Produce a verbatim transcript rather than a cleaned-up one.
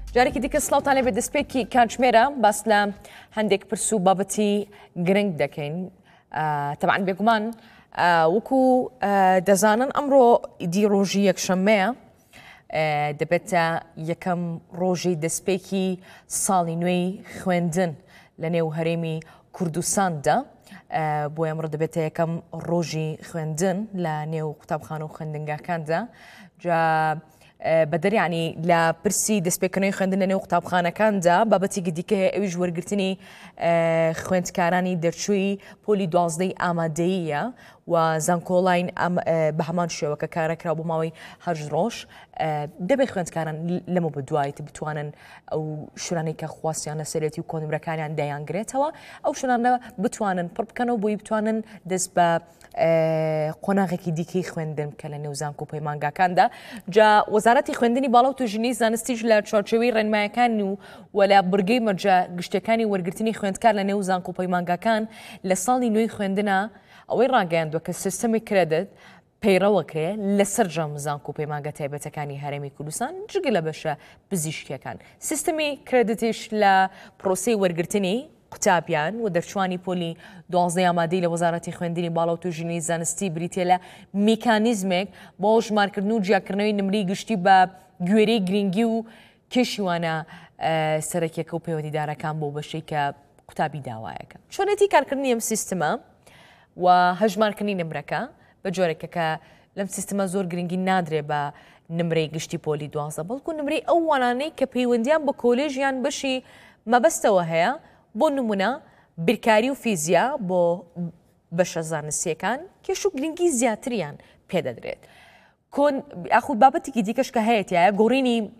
جارێکی دیکە سڵاوتان لێبێ دەستپێکی کاتژمێرە باس لە هەندێک پرس و بابەتی گرنگ دەکەین. تەبعاً بێگومان وەکو دەزانن ئەمڕۆ ئیدی ڕۆژی یەکشەممەیە، دەبێتە یەکەم ڕۆژی دەستپێکی ساڵی نوێی خوێندن لە نێو هەرێمی کوردستاندا. بۆ ئەمڕۆ دەبێتە یەکەم ڕۆژی خوێندن لە نێو قوتابخانە و خوێندنگاکاندا. جا بەدەریانی لە پرسی دەستپێکردنەوەی خوێندن لە نێو قوتابخانەکاندا بابەتێکی دیکە هەیە، ئەویش وەرگرتنی خوێندکارانی دەرچووی پۆلی دوازدەی ئامادەییە و زانکۆڵین بە هەمان شێوە کە کارەکرا بۆ ماوەی هەشت ڕۆژ. دەبێت خوێندکاران لەمە بەدوایت بتوانن ئەو شوێنانەی کە خواستیان لەسەرێتی و کۆنمرەکانیان دەیانگرێتەوە ئەو شوێنانە بتوانن پڕ بکەنەوە بۆی بتوانن دەست بە قۆناغێکی دیکەی خوێندن کە لە نێو زانکۆ و پەیمانگاکاندا. جا وەزارەتی خوێندنی باڵا و توێژینەی زانستیش لە چوارچێوەی ڕێنمایەکان و وەلا بورگەی مەرجە گشتەکانی وەرگرتنی خوێندکار لە نێو زانکۆ و پەیمانگاکان لە ساڵی نوێی خوێندنە ئەوەی ڕاگەیاندووە کە سیستەمی کرێدت پەیڕەوەکرێ لەسەر جەم زانکۆ و پەیمانگا تایبەتەکانی هەرێمی کوردستان جگە لە بەشە پزیشکیەکان. سیستەمی کرێدتیش لە پرۆسەی وەرگرتنی قوتابیان و دەرچوانی پۆلی دوازدەی ئامادەی لە وەزارەتی خوێندنی باڵا و توێژینەی زانستی بریتیە لە میکانیزمێک بۆ ژمارکردن و جیاکردنەوەی نمرەی گشتی بە گوێرەی گرنگی و کێشیوانە سەرەکیەکە و پەیوەندیدارەکان بۆ بەشەی کە قوتابی داوایەکە. چۆنێتی کارکردنی ئەم سیستەمە و هەژمارکردنی نمرەکە بە جۆرێکە کە لەم سیستەمە زۆر گرنگی نادرێ بە نمرەی گشتی پۆلی دوازدە، بەڵکو نمرەی ئەو وانانەی کە پەیوەندیان بە کۆلێژیان بەشی مەبەستەوە هەیە. بۆ نمونە بیرکاری و فیزیا بۆ بەشە زانستیەکان کێش و گرنگی زیاتریان پێدەدرێت. کۆن ئاخود بابەتێکی دیکەش کە هەیەتیایە گۆڕینی